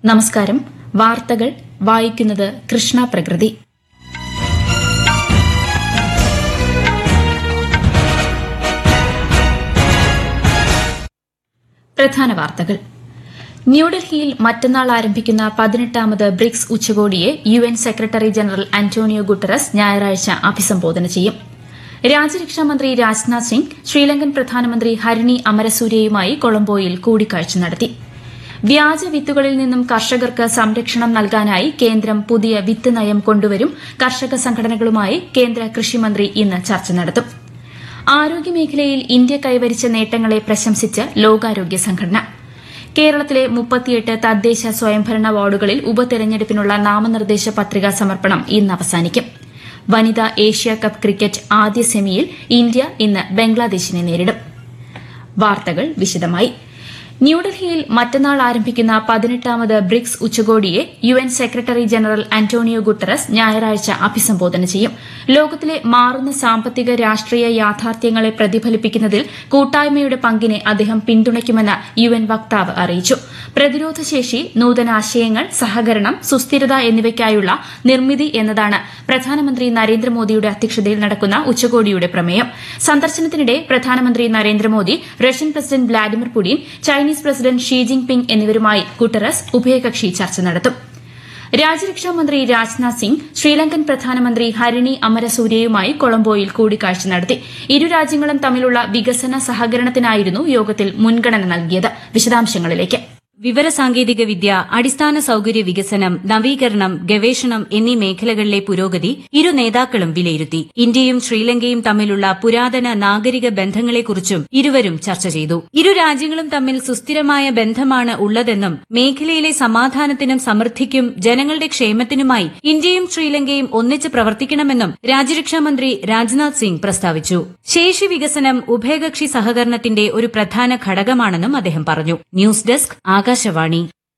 നമസ്കാരം. വാർത്തകൾ വായിക്കുന്നത് കൃഷ്ണ പ്രകൃതി. പ്രധാന വാർത്തകൾ. ന്യൂഡൽഹിയിൽ മറ്റന്നാൾ ആരംഭിക്കുന്ന 18ാമത് ബ്രിക്സ് ഉച്ചകോടിയെ UN secretary general Antonio Guterres ഞായറാഴ്ച അഭിസംബോധന ചെയ്യും. രാജ്യരക്ഷാമന്ത്രി രാജ്നാഥ് സിംഗ് ശ്രീലങ്കൻ പ്രധാനമന്ത്രി ഹരിണി അമരസൂര്യയുമായി കൊളംബോയിൽ കൂടിക്കാഴ്ച നടത്തി. വ്യാജ വിത്തുകളിൽ നിന്നും കർഷകർക്ക് സംരക്ഷണം നൽകാനായി കേന്ദ്രം പുതിയ വിത്ത് നയം കൊണ്ടുവരും. കർഷക സംഘടനകളുമായി കേന്ദ്ര കൃഷിമന്ത്രി ഇന്ന് ചർച്ച നടത്തും. ആരോഗ്യമേഖലയിൽ ഇന്ത്യ കൈവരിച്ച നേട്ടങ്ങളെ പ്രശംസിച്ച് ലോകാരോഗ്യ സംഘടന. കേരളത്തിലെ 38 തദ്ദേശ സ്വയംഭരണ വാർഡുകളിൽ ഉപതെരഞ്ഞെടുപ്പിനുള്ള നാമനിർദ്ദേശ പത്രികാ സമർപ്പണം ഇന്ന് അവസാനിക്കും. വനിതാ ഏഷ്യാകപ്പ് ക്രിക്കറ്റ് ആദ്യ സെമിയിൽ ഇന്ത്യ ഇന്ന് ബംഗ്ലാദേശിനെ നേരിടും. വാർത്തകൾ വിശദമായി. ന്യൂഡൽഹിയിൽ മറ്റന്നാൾ ആരംഭിക്കുന്ന 18ാമത് ബ്രിക്സ് ഉച്ചകോടിയെ UN secretary general Antonio Guterres ഞായറാഴ്ച അഭിസംബോധന ചെയ്യും. ലോകത്തിലെ മാറുന്ന സാമ്പത്തിക രാഷ്ട്രീയ യാഥാർത്ഥ്യങ്ങളെ പ്രതിഫലിപ്പിക്കുന്നതിൽ കൂട്ടായ്മയുടെ പങ്കിനെ അദ്ദേഹം പിന്തുണയ്ക്കുമെന്ന് യുഎൻ വക്താവ് അറിയിച്ചു. പ്രതിരോധശേഷി, നൂതനാശയങ്ങൾ, സഹകരണം, സുസ്ഥിരത എന്നിവയ്ക്കായുള്ള നിർമ്മിതി എന്നതാണ് പ്രധാനമന്ത്രി നരേന്ദ്രമോദിയുടെ അധ്യക്ഷതയിൽ നടക്കുന്ന ഉച്ചകോടിയുടെ പ്രമേയം. സന്ദർശനത്തിനിടെ പ്രധാനമന്ത്രി Narendra Modi Russian president Vladimir Putin, Chinese president Xi ജിങ് ping എന്നിവരുമായി ഗുട്ടറസ് ഉഭയകക്ഷി ചർച്ച നടത്തും. രാജ്യരക്ഷാമന്ത്രി രാജ്നാഥ് സിംഗ് ശ്രീലങ്കൻ പ്രധാനമന്ത്രി ഹരിണി അമരസൂര്യയുമായി കൊളംബോയിൽ കൂടിക്കാഴ്ച നടത്തി. ഇരു രാജ്യങ്ങളും തമ്മിലുള്ള വികസന സഹകരണത്തിനായിരുന്നു യോഗത്തിൽ മുൻഗണന നൽകിയത്. വിശദാംശങ്ങളിലേക്ക്. വിവരസാങ്കേതിക വിദ്യ, അടിസ്ഥാന സൌകര്യ വികസനം, നവീകരണം, ഗവേഷണം എന്നീ മേഖലകളിലെ പുരോഗതി ഇരു നേതാക്കളും വിലയിരുത്തി. ഇന്ത്യയും ശ്രീലങ്കയും തമ്മിലുള്ള പുരാതന നാഗരിക ബന്ധങ്ങളെക്കുറിച്ചും ഇരുവരും ചർച്ച ചെയ്തു. ഇരു രാജ്യങ്ങളും തമ്മിൽ സുസ്ഥിരമായ ബന്ധമാണ് ഉള്ളതെന്നും മേഖലയിലെ സമാധാനത്തിനും സമൃദ്ധിക്കും ജനങ്ങളുടെ ക്ഷേമത്തിനുമായി ഇന്ത്യയും ശ്രീലങ്കയും ഒന്നിച്ച് പ്രവർത്തിക്കണമെന്നും രാജ്യരക്ഷാമന്ത്രി രാജ്നാഥ് സിംഗ് പ്രസ്താവിച്ചു. ശേഷി വികസനം ഉഭയകക്ഷി സഹകരണത്തിന്റെ ഒരു പ്രധാന ഘടകമാണെന്നും അദ്ദേഹം പറഞ്ഞു. News desk Akashvani.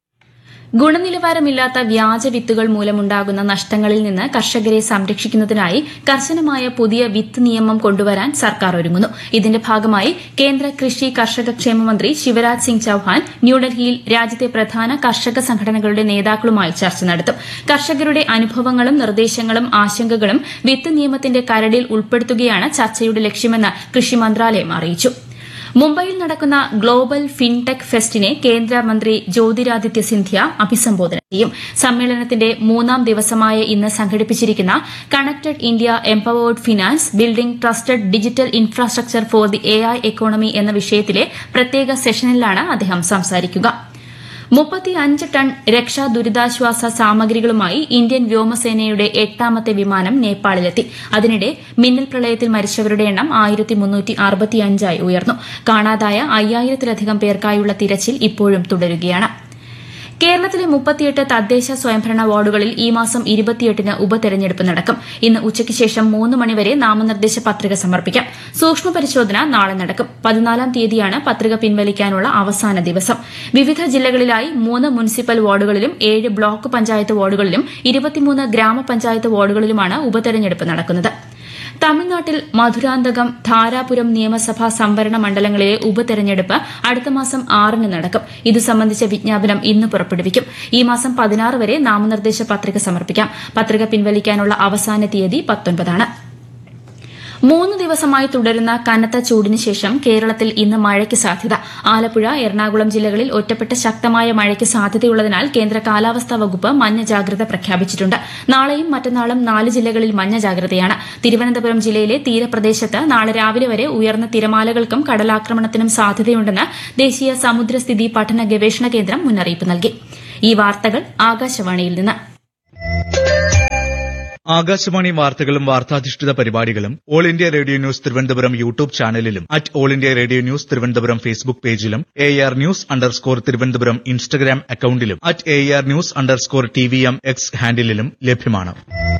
ഗുണനിലവാരമില്ലാത്ത വ്യാജ വിത്തുകൾ മൂലമുണ്ടാകുന്ന നഷ്ടങ്ങളിൽ നിന്ന് കർഷകരെ സംരക്ഷിക്കുന്നതിനായി കർശനമായ പുതിയ വിത്ത് നിയമം കൊണ്ടുവരാൻ സർക്കാർ ഒരുങ്ങുന്നു. ഇതിന്റെ ഭാഗമായി കേന്ദ്ര കൃഷി കർഷക ക്ഷേമ മന്ത്രി ശിവരാജ് സിംഗ് ചൌഹാൻ ന്യൂഡൽഹിയിൽ രാജ്യത്തെ പ്രധാന കർഷക സംഘടനകളുടെ നേതാക്കളുമായി ചർച്ച നടത്തും. കർഷകരുടെ അനുഭവങ്ങളും നിർദ്ദേശങ്ങളും ആശങ്കകളും വിത്ത് നിയമത്തിന്റെ കരടിൽ ഉൾപ്പെടുത്തുകയാണ് ചർച്ചയുടെ ലക്ഷ്യമെന്ന് കൃഷി മന്ത്രാലയം അറിയിച്ചു. മുംബൈയിൽ നടക്കുന്ന ഗ്ലോബൽ ഫിൻടെക് ഫെസ്റ്റിനെ കേന്ദ്രമന്ത്രി ജ്യോതിരാദിത്യ സിന്ധ്യ അഭിസംബോധന ചെയ്യും. സമ്മേളനത്തിന്റെ 3ാം ദിവസമായ ഇന്ന് സംഘടിപ്പിച്ചിരിക്കുന്ന connected India empowered finance, building trusted digital infrastructure for the AI economy എന്ന വിഷയത്തിലെ പ്രത്യേക സെഷനിലാണ് അദ്ദേഹം സംസാരിക്കുക. 35 ടൺ രക്ഷാ ദുരിതാശ്വാസ സാമഗ്രികളുമായി ഇന്ത്യൻ വ്യോമസേനയുടെ 8ാമത്തെ വിമാനം നേപ്പാളിലെത്തി. അതിനിടെ മിന്നൽ പ്രളയത്തിൽ മരിച്ചവരുടെ എണ്ണം 1365 ഉയർന്നു. കാണാതായ 5000-ലധികം പേർക്കായുള്ള തിരച്ചിൽ ഇപ്പോഴും തുടരുകയാണ്. കേരളത്തിലെ 38 തദ്ദേശ സ്വയംഭരണ വാർഡുകളിൽ ഈ മാസം 28-ന് ഉപതെരഞ്ഞെടുപ്പ് നടക്കും. ഇന്ന് ഉച്ചയ്ക്ക് ശേഷം 3 മണിവരെ നാമനിർദ്ദേശ പത്രിക സമർപ്പിക്കാം. സൂക്ഷ്മ പരിശോധന നാളെ നടക്കും. 14-ാം തീയതിയാണ് പത്രിക പിൻവലിക്കാനുള്ള അവസാന ദിവസം. വിവിധ ജില്ലകളിലായി 3 മുനിസിപ്പൽ വാർഡുകളിലും 7 ബ്ലോക്ക് പഞ്ചായത്ത് വാർഡുകളിലും 23 ഗ്രാമപഞ്ചായത്ത് വാർഡുകളിലുമാണ് ഉപതെരഞ്ഞെടുപ്പ് നടക്കുന്നത്. തമിഴ്നാട്ടിൽ മധുരാന്തകം, ധാരാപുരം നിയമസഭാ സംവരണ മണ്ഡലങ്ങളിലെ ഉപതെരഞ്ഞെടുപ്പ് അടുത്ത മാസം 6-ന് നടക്കും. ഇതു സംബന്ധിച്ച വിജ്ഞാപനം ഇന്ന് പുറപ്പെടുവിക്കും. ഈ മാസം 16 വരെ നാമനിർദ്ദേശ പത്രിക സമർപ്പിക്കാം. പത്രിക പിൻവലിക്കാനുള്ള അവസാന തീയതി 19-ആണ്. 3 ദിവസമായി തുടരുന്ന കനത്ത ചൂടിന് ശേഷം കേരളത്തിൽ ഇന്ന് മഴയ്ക്ക് സാധ്യത. ആലപ്പുഴ, എറണാകുളം ജില്ലകളിൽ ഒറ്റപ്പെട്ട ശക്തമായ മഴയ്ക്ക് സാധ്യതയുള്ളതിനാൽ കേന്ദ്ര കാലാവസ്ഥാ വകുപ്പ് മഞ്ഞ ജാഗ്രത പ്രഖ്യാപിച്ചിട്ടുണ്ട്. നാളെയും മറ്റന്നാളും 4 ജില്ലകളിൽ മഞ്ഞ ജാഗ്രതയാണ്. തിരുവനന്തപുരം ജില്ലയിലെ തീരപ്രദേശത്ത് നാളെ രാവിലെ വരെ ഉയർന്ന തിരമാലകൾക്കും കടലാക്രമണത്തിനും സാധ്യതയുണ്ടെന്ന് ദേശീയ സമുദ്രസ്ഥിതി പഠന ഗവേഷണ കേന്ദ്രം മുന്നറിയിപ്പ് നൽകി. ഈ വാർത്തകൾ ആകാശവാണിയിൽ നിന്ന്. ആകാശവാണി വാർത്തകളും വാർത്താധിഷ്ഠിത പരിപാടികളും all India radio news Thiruvananthapuram YouTube ചാനലിലും all India radio news Thiruvananthapuram Facebook പേജിലും AR News_ തിരുവനന്തപുരം ഇൻസ്റ്റഗ്രാം അക്കൌണ്ടിലും AR News_TVM X ഹാൻഡിലും ലഭ്യമാണ്.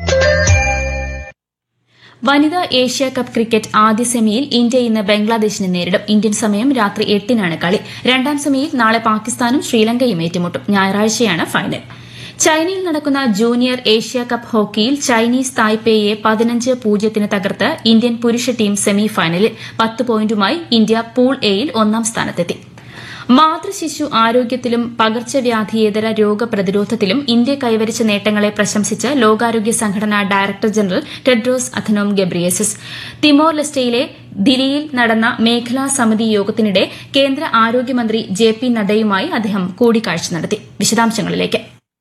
വനിതാ ഏഷ്യാകപ്പ് ക്രിക്കറ്റ് ആദ്യ സെമിയിൽ ഇന്ത്യ ഇന്ന് ബംഗ്ലാദേശിനെ നേരിടും. ഇന്ത്യൻ സമയം രാത്രി 8-നാണ് കളി. 2ാം സെമിയിൽ നാളെ പാകിസ്ഥാനും ശ്രീലങ്കയും ഏറ്റുമുട്ടും. ഞായറാഴ്ചയാണ് ഫൈനൽ. ചൈനയിൽ നടക്കുന്ന ജൂനിയർ ഏഷ്യാകപ്പ് ഹോക്കിയിൽ ചൈനീസ് തായ്പേയെ 15-0 തകർത്ത് ഇന്ത്യൻ പുരുഷ ടീം സെമി ഫൈനലിൽ. 10 പോയിന്റുമായി ഇന്ത്യ പൂൾ എയിൽ 1-ാം സ്ഥാനത്തെത്തി. മാതൃശിശു ആരോഗ്യത്തിലും പകർച്ചവ്യാധിയേതര രോഗപ്രതിരോധത്തിലും ഇന്ത്യ കൈവരിച്ച നേട്ടങ്ങളെ പ്രശംസിച്ച് ലോകാരോഗ്യ സംഘടന director general Tedros Adhanom Ghebreyesus Timur ലെസ്റ്റയിലെ ദില്ലിയിൽ നടന്ന മേഖലാ സമിതി യോഗത്തിനിടെ കേന്ദ്ര ആരോഗ്യമന്ത്രി ജെ.പി. നദ്ദയുമായി അദ്ദേഹം കൂടിക്കാഴ്ച നടത്തി. വിശദാംശങ്ങളിലേക്ക്.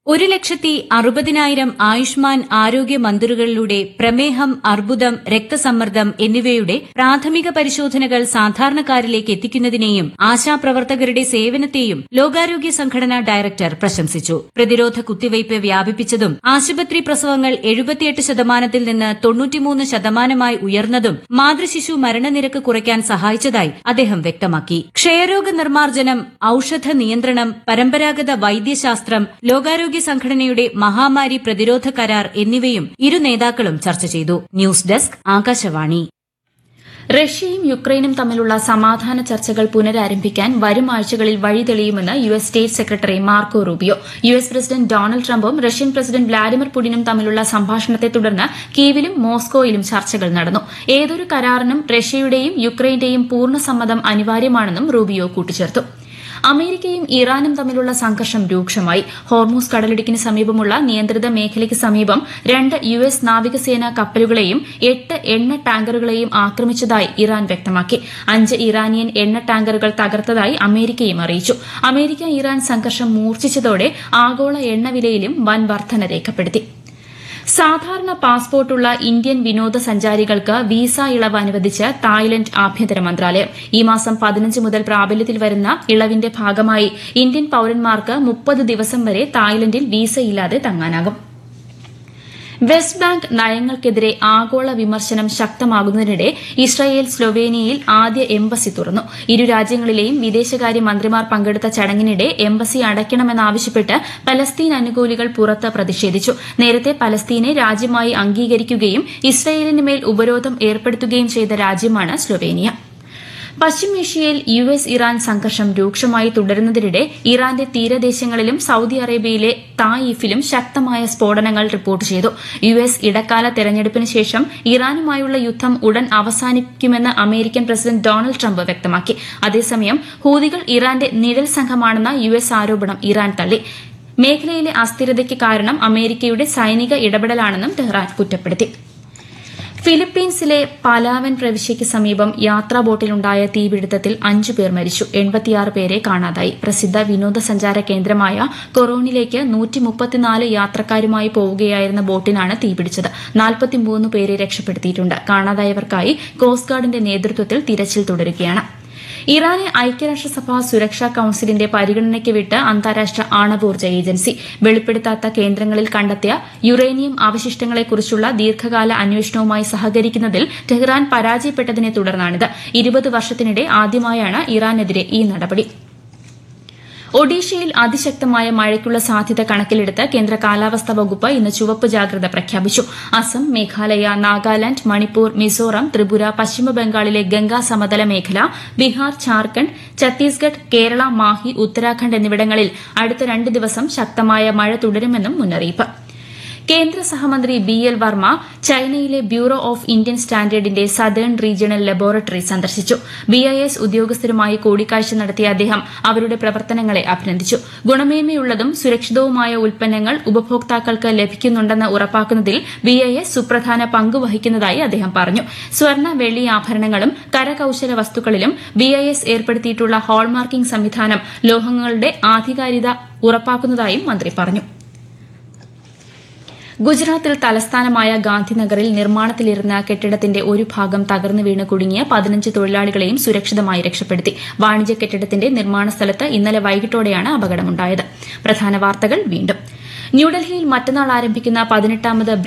1,60,000 ആയുഷ്മാൻ ആരോഗ്യ മന്ദിറുകളിലൂടെ പ്രമേഹം, അർബുദം, രക്തസമ്മർദ്ദം എന്നിവയുടെ പ്രാഥമിക പരിശോധനകൾ സാധാരണക്കാരിലേക്ക് എത്തിക്കുന്നതിനെയും ആശാപ്രവർത്തകരുടെ സേവനത്തെയും ലോകാരോഗ്യ സംഘടന ഡയറക്ടർ പ്രശംസിച്ചു. പ്രതിരോധ കുത്തിവയ്പ് വ്യാപിപ്പിച്ചതും ആശുപത്രി പ്രസവങ്ങൾ 78% നിന്ന് 93% ഉയർന്നതും മാതൃശിശു മരണനിരക്ക് കുറയ്ക്കാൻ സഹായിച്ചതായി അദ്ദേഹം വ്യക്തമാക്കി. ക്ഷയരോഗ നിർമ്മാർജ്ജനം, ഔഷധ നിയന്ത്രണം, പരമ്പരാഗത വൈദ്യശാസ്ത്രം, ലോകാരോഗ്യ സംഘടനയുടെ മഹാമാരി പ്രതിരോധ കരാർ എന്നിവയും ഇരു നേതാക്കളും ചർച്ച ചെയ്തു. News desk, Akashvani. റഷ്യയും യുക്രൈനും തമ്മിലുള്ള സമാധാന ചർച്ചകൾ പുനരാരംഭിക്കാൻ വരും ആഴ്ചകളിൽ വഴി തെളിയുമെന്ന് US state secretary Marco Rubio. US president Donald ട്രംപും റഷ്യൻ പ്രസിഡന്റ് വ്ളാഡിമിർ പുടിനും തമ്മിലുള്ള സംഭാഷണത്തെ തുടർന്ന് കീവിലും മോസ്കോയിലും ചർച്ചകൾ നടന്നു. ഏതൊരു കരാറിനും റഷ്യയുടെയും യുക്രൈന്റെയും പൂർണ്ണ സമ്മതം അനിവാര്യമാണെന്നും റൂബിയോ കൂട്ടിച്ചേർത്തു. അമേരിക്കയും ഇറാനും തമ്മിലുള്ള സംഘർഷം രൂക്ഷമായി. ഹോർമൂസ് കടലിടുക്കിന് സമീപമുള്ള നിയന്ത്രിത മേഖലയ്ക്ക് സമീപം 2 യുഎസ് നാവികസേനാ കപ്പലുകളെയും 8 എണ്ണ ടാങ്കറുകളെയും ആക്രമിച്ചതായി ഇറാൻ വ്യക്തമാക്കി. 5 ഇറാനിയൻ എണ്ണ ടാങ്കറുകൾ തകർത്തതായി അമേരിക്കയും അറിയിച്ചു. അമേരിക്ക ഇറാൻ സംഘർഷം മൂർച്ഛിച്ചതോടെ ആഗോള എണ്ണവിലയിലും വൻ വർധന രേഖപ്പെടുത്തി. സാധാരണ പാസ്പോർട്ടുള്ള ഇന്ത്യൻ വിനോദസഞ്ചാരികൾക്ക് വിസ ഇളവ് അനുവദിച്ച് തായ്ലൻഡ് ആഭ്യന്തര മന്ത്രാലയം. ഈ മാസം 15 മുതൽ പ്രാബല്യത്തിൽ വരുന്ന ഇളവിന്റെ ഭാഗമായി ഇന്ത്യൻ പൌരന്മാർക്ക് 30 ദിവസം വരെ തായ്ലൻഡിൽ വിസയില്ലാതെ തങ്ങാനാകും. വെസ്റ്റ് ബാങ്ക് നയങ്ങൾക്കെതിരെ ആഗോള വിമർശനം ശക്തമാകുന്നതിനിടെ ഇസ്രായേൽ സ്ലൊവേനിയയിൽ ആദ്യ എംബസി തുറന്നു. ഇരു രാജ്യങ്ങളിലെയും വിദേശകാര്യ മന്ത്രിമാർ പങ്കെടുത്ത ചടങ്ങിനിടെ എംബസി അടയ്ക്കണമെന്നാവശ്യപ്പെട്ട് പലസ്തീൻ അനുകൂലികൾ പുറത്ത് പ്രതിഷേധിച്ചു. നേരത്തെ പലസ്തീനെ രാജ്യമായി അംഗീകരിക്കുകയും ഇസ്രായേലിന് മേൽ ഉപരോധം ഏർപ്പെടുത്തുകയും ചെയ്ത രാജ്യമാണ് സ്ലൊവേനിയ. പശ്ചിമേഷ്യയിൽ യുഎസ് ഇറാൻ സംഘർഷം രൂക്ഷമായി തുടരുന്നതിനിടെ ഇറാന്റെ തീരദേശങ്ങളിലും സൌദി അറേബ്യയിലെ തായിഫിലും ശക്തമായ സ്ഫോടനങ്ങൾ റിപ്പോർട്ട് ചെയ്തു. യുഎസ് ഇടക്കാല തെരഞ്ഞെടുപ്പിന് ശേഷം ഇറാനുമായുള്ള യുദ്ധം ഉടൻ അവസാനിക്കുമെന്ന് അമേരിക്കൻ പ്രസിഡന്റ് ഡൊണാൾഡ് ട്രംപ് വ്യക്തമാക്കി. അതേസമയം ഹൂതികൾ ഇറാന്റെ നിഴൽ സംഘമാണെന്ന യുഎസ് ആരോപണം ഇറാൻ തള്ളി. മേഖലയിലെ അസ്ഥിരതയ്ക്ക് കാരണം അമേരിക്കയുടെ സൈനിക ഇടപെടലാണെന്നും ടെഹ്റാൻ കുറ്റപ്പെടുത്തി. ഫിലിപ്പീൻസിലെ പലാവൻ പ്രവിശ്യയ്ക്ക് സമീപം യാത്രാ ബോട്ടിലുണ്ടായ തീപിടുത്തത്തിൽ 5 പേർ മരിച്ചു. 86 പേരെ കാണാതായി. പ്രസിദ്ധ വിനോദസഞ്ചാര കേന്ദ്രമായ കൊറോണിലേക്ക് 134 യാത്രക്കാരുമായി പോവുകയായിരുന്ന ബോട്ടിനാണ് തീപിടിച്ചത്. 43 പേരെ രക്ഷപ്പെടുത്തിയിട്ടുണ്ട്. കാണാതായവർക്കായി കോസ്റ്റ് ഗാർഡിന്റെ നേതൃത്വത്തിൽ തിരച്ചിൽ തുടരുകയാണ്. ഇറാനെ ഐക്യരാഷ്ട്രസഭാ സുരക്ഷാ കൌൺസിലിന്റെ പരിഗണനയ്ക്ക് വിട്ട് അന്താരാഷ്ട്ര ആണവോർജ്ജ ഏജൻസി. വെളിപ്പെടുത്താത്ത കേന്ദ്രങ്ങളിൽ കണ്ടെത്തിയ യുറേനിയം അവശിഷ്ടങ്ങളെക്കുറിച്ചുള്ള ദീർഘകാല അന്വേഷണവുമായി സഹകരിക്കുന്നതിൽ ടെഹ്റാൻ പരാജയപ്പെട്ടതിനെ തുടർന്നാണിത്. 20 വർഷത്തിനിടെ ആദ്യമായാണ് ഇറാനെതിരെ ഈ നടപടി. ഒഡീഷയിൽ അതിശക്തമായ മഴയ്ക്കുള്ള സാധ്യത കണക്കിലെടുത്ത് കേന്ദ്ര കാലാവസ്ഥാ വകുപ്പ് ഇന്ന് ചുവപ്പ് ജാഗ്രത പ്രഖ്യാപിച്ചു. അസം, മേഘാലയ, നാഗാലാന്റ്, മണിപ്പൂർ, മിസോറാം, ത്രിപുര, പശ്ചിമബംഗാളിലെ ഗംഗാ സമതല മേഖല, ബീഹാർ, ഝാർഖണ്ഡ്, ഛത്തീസ്ഗഡ്, കേരള, മാഹി, ഉത്തരാഖണ്ഡ് എന്നിവിടങ്ങളിൽ അടുത്ത 2 ദിവസം ശക്തമായ മഴ തുടരുമെന്നും മുന്നറിയിപ്പ്. കേന്ദ്ര സഹമന്ത്രി ബി.എൽ. വർമ്മ ചൈനയിലെ bureau of Indian സ്റ്റാൻഡേർഡിന്റെ southern regional laboratory സന്ദർശിച്ചു. BIS ഉദ്യോഗസ്ഥരുമായി കൂടിക്കാഴ്ച നടത്തിയ അദ്ദേഹം അവരുടെ പ്രവർത്തനങ്ങളെ അഭിനന്ദിച്ചു. ഗുണമേന്മയുള്ളതും സുരക്ഷിതവുമായ ഉൽപ്പന്നങ്ങൾ ഉപഭോക്താക്കൾക്ക് ലഭിക്കുന്നുണ്ടെന്ന് ഉറപ്പാക്കുന്നതിൽ BIS സുപ്രധാന പങ്ക് വഹിക്കുന്നതായി അദ്ദേഹം പറഞ്ഞു. സ്വർണ്ണ, വെള്ളി ആഭരണങ്ങളും കരകൌശല വസ്തുക്കളിലും BIS ഏർപ്പെടുത്തിയിട്ടുള്ള ഹോൾമാർക്കിംഗ് സംവിധാനം ലോഹങ്ങളുടെ ആധികാരികത ഉറപ്പാക്കുന്നതായും മന്ത്രി പറഞ്ഞു. ഗുജറാത്തിൽ തലസ്ഥാനമായ ഗാന്ധിനഗറിൽ നിർമ്മാണത്തിലിരുന്ന കെട്ടിടത്തിന്റെ ഒരു ഭാഗം തകർന്നു വീണ് കുടുങ്ങിയ 15 തൊഴിലാളികളെയും സുരക്ഷിതമായി രക്ഷപ്പെടുത്തി. വാണിജ്യ കെട്ടിടത്തിന്റെ നിർമ്മാണ സ്ഥലത്ത് ഇന്നലെ വൈകിട്ടോടെയാണ് അപകടമുണ്ടായത്. പ്രധാന വാർത്തകൾ വീണ്ടും. ന്യൂഡൽഹിയിൽ മറ്റന്നാൾ ആരംഭിക്കുന്ന 18ാമത്